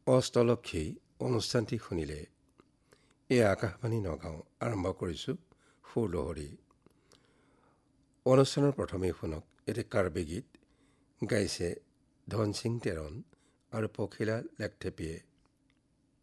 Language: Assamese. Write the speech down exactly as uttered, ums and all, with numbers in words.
অষ্টলক্ষী অনুষ্ঠানটি শুনিলে এই আকাশবাণী নগাঁও আৰম্ভ কৰিছোঁ সুৰলহৰী। অনুষ্ঠানৰ প্ৰথমেই শুনক এটি কাৰ্বি গীত গাইছে ধন সিং তেৰণ আৰু পখিলা লেকথেপিয়ে।